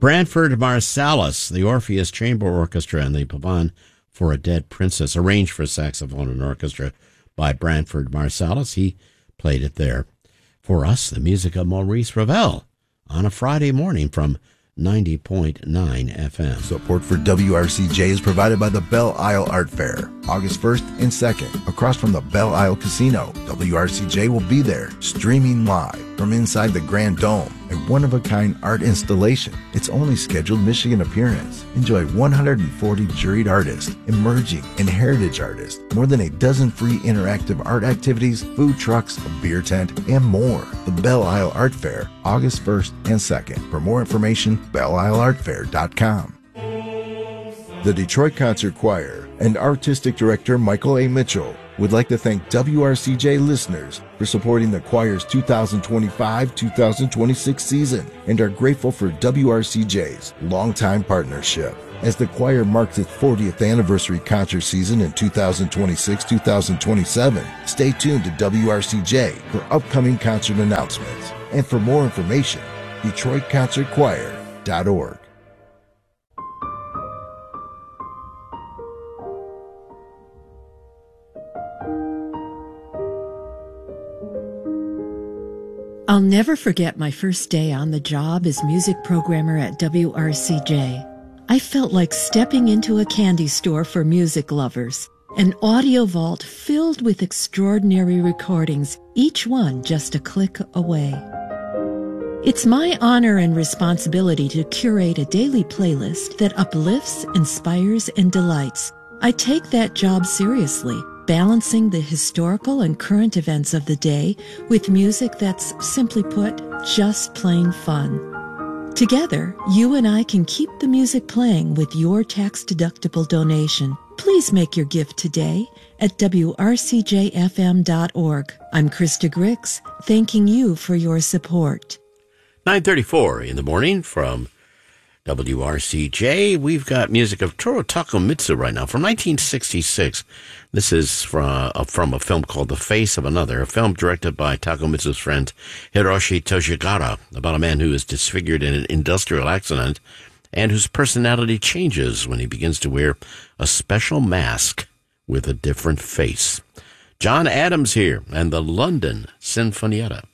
Branford Marsalis, the Orpheus Chamber Orchestra, and the Pavane for a Dead Princess, arranged for saxophone and orchestra by Branford Marsalis. He played it there. For us, the music of Maurice Ravel on a Friday morning from 90.9 FM. Support for WRCJ is provided by the Belle Isle Art Fair, August 1st and 2nd, across from the Belle Isle Casino. WRCJ will be there, streaming live from inside the Grand Dome, a one-of-a-kind art installation. Its only scheduled Michigan appearance. Enjoy 140 juried artists, emerging and heritage artists, more than a dozen free interactive art activities, food trucks, a beer tent, and more. The Belle Isle Art Fair, August 1st and 2nd. For more information, BelleIsleArtFair.com. The Detroit Concert Choir and Artistic Director Michael A. Mitchell would like to thank WRCJ listeners for supporting the choir's 2025-2026 season and are grateful for WRCJ's longtime partnership. As the choir marks its 40th anniversary concert season in 2026-2027, stay tuned to WRCJ for upcoming concert announcements. And for more information, DetroitConcertChoir.org. I'll never forget my first day on the job as music programmer at WRCJ. I felt like stepping into a candy store for music lovers, an audio vault filled with extraordinary recordings, each one just a click away. It's my honor and responsibility to curate a daily playlist that uplifts, inspires, and delights. I take that job seriously, balancing the historical and current events of the day with music that's, simply put, just plain fun. Together, you and I can keep the music playing with your tax-deductible donation. Please make your gift today at WRCJFM.org. I'm Krista Grix, thanking you for your support. 9:34 in the morning from WRCJ. We've got music of Toru Takemitsu right now from 1966. This is from a film called The Face of Another, a film directed by Takemitsu's friend Hiroshi Toshigara, about a man who is disfigured in an industrial accident and whose personality changes when he begins to wear a special mask with a different face. John Adams here and the London Sinfonietta.